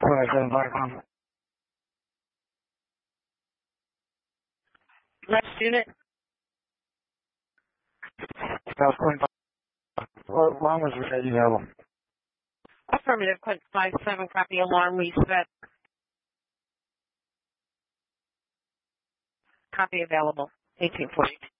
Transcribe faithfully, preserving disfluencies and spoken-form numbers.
Question dot com. Next unit. South Queen. What long was the you have them? Affirmative, Quint five seven, copy alarm reset. Copy available, eighteen forty.